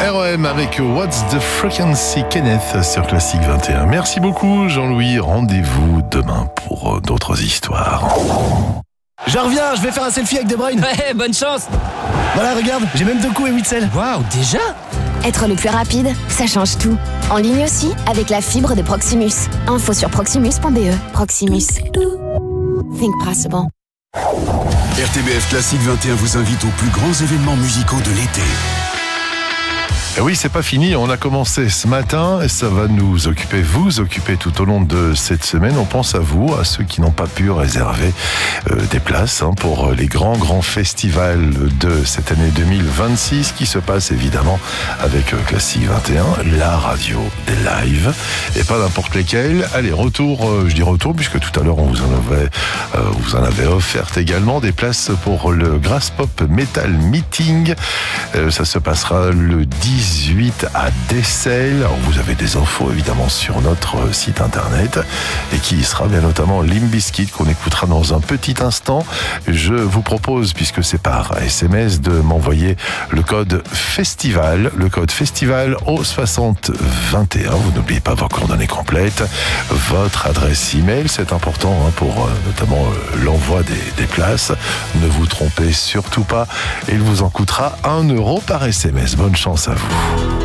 REM avec What's the Frequency Kenneth sur Classique 21. Merci beaucoup Jean-Louis, rendez-vous demain pour d'autres histoires. Je reviens, je vais faire un selfie avec De Bruyne. Ouais, bonne chance. Voilà, regarde, j'ai même 2 coups et 8 selles. Waouh, déjà? Être le plus rapide, ça change tout. En ligne aussi, avec la fibre de Proximus. Info sur proximus.be. Proximus. Think possible. RTBF Classique 21 vous invite aux plus grands événements musicaux de l'été. Et oui, c'est pas fini, on a commencé ce matin et ça va nous occuper, vous occuper tout au long de cette semaine. On pense à vous, à ceux qui n'ont pas pu réserver des places pour les grands festivals de cette année 2026 qui se passe évidemment avec Classique 21, la radio des lives et pas n'importe lesquels. Allez, je dis retour puisque tout à l'heure on vous en avait offert également des places pour le Grass Pop Metal Meeting. Ça se passera le 18 à Dessel. Alors vous avez des infos évidemment sur notre site internet et qui y sera bien notamment Limp Bizkit qu'on écoutera dans un petit instant. Je vous propose, puisque c'est par SMS, de m'envoyer le code festival au 6021. Vous n'oubliez pas vos coordonnées complètes, votre adresse email, c'est important pour notamment l'envoi des places. Ne vous trompez surtout pas, il vous en coûtera 1 € par SMS. Bonne chance à vous.